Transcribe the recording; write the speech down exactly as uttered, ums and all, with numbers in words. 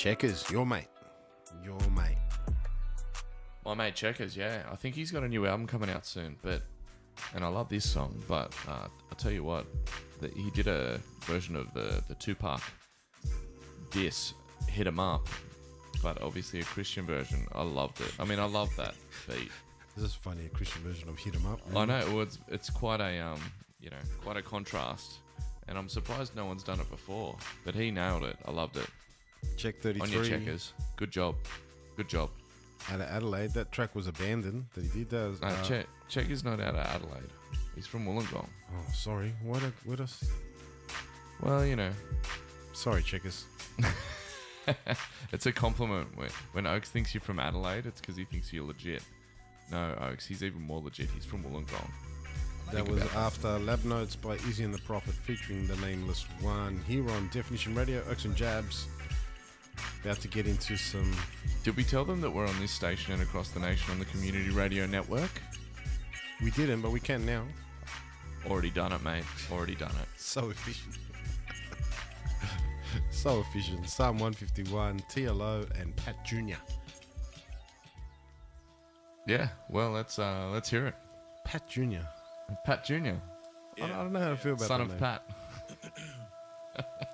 Checkers, your mate. Your mate. My mate Checkers, yeah. I think he's got a new album coming out soon, but and I love this song, but uh, I'll tell you what, the, he did a version of the, the Tupac diss, Hit 'Em Up, but obviously a Christian version. I loved it. I mean, I love that beat. This is funny, a Christian version of Hit 'Em Up. I know, well, it's, it's quite a, um, you know, quite a contrast, and I'm surprised no one's done it before, but he nailed it. I loved it. Check thirty-three. On your Checkers. Good job. Good job. Out of Adelaide, that track was abandoned. That he did that. Was, No, uh, Check, Checkers not out of Adelaide. He's from Wollongong. Oh, sorry. What? A, what else? Well, you know. Sorry, Checkers. It's a compliment. When, when Oaks thinks you're from Adelaide, it's because he thinks you're legit. No, Oaks, he's even more legit. He's from Wollongong. That Think was about after Lab Notes by Izzy and the Prophet featuring the Nameless One here on Definition Radio. Oaks and Jabs. About to get into some... Did we tell them that we're on this station and across the nation on the Community Radio Network? We didn't, but we can now. Already done it, mate. Already done it. So efficient. So efficient. Psalm one fifty-one, T L O and Pat Junior Yeah, well, let's uh, let's hear it. Pat Junior Pat Junior I, don't, I don't know how to feel about Son that of name. Pat.